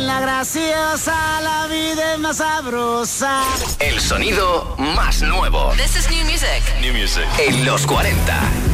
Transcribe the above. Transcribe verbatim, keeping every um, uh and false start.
en la graciosa, la vida es más sabrosa. El sonido más nuevo. This is new music. New music. En los cuarenta.